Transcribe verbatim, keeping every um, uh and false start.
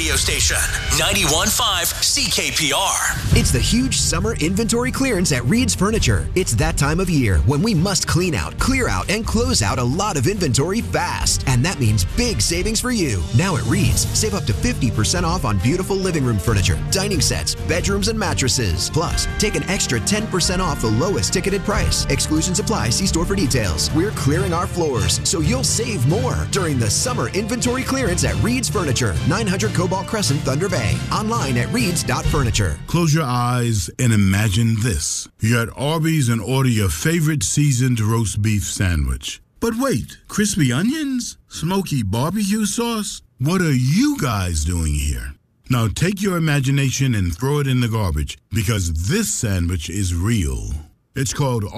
radio station, ninety-one point five C K P R. It's the huge summer inventory clearance at Reed's Furniture. It's that time of year when we must clean out, clear out, and close out a lot of inventory fast. And that means big savings for you. Now at Reed's, save up to fifty percent off on beautiful living room furniture, dining sets, bedrooms, and mattresses. Plus, take an extra ten percent off the lowest ticketed price. Exclusions apply. See store for details. We're clearing our floors, so you'll save more during the summer inventory clearance at Reed's Furniture, nine hundred Cobalt Crescent, Thunder Bay. Online at reeds dot furniture. Close your eyes and imagine this. You're at Arby's and order your favorite seasoned roast beef sandwich. But wait, crispy onions? Smoky barbecue sauce? What are you guys doing here? Now take your imagination and throw it in the garbage, because this sandwich is real. It's called